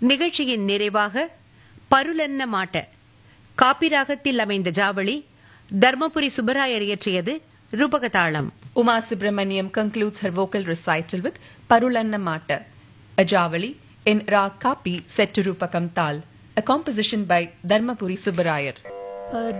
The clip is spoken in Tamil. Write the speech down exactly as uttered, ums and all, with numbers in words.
நிகழ்ச்சியின் நிறைவாக பருலன்ன மாட்ட காப்பிராகத்தில் அமைந்த Javali Dharmapuri Subbarayar இயற்றியது ரூபகதாளம். Uma Subramaniam concludes her vocal recital with Parulanna Mata, a javali in Rag Kapi set to Rupakam Tal, a composition by Dharmapuri Subbarayar.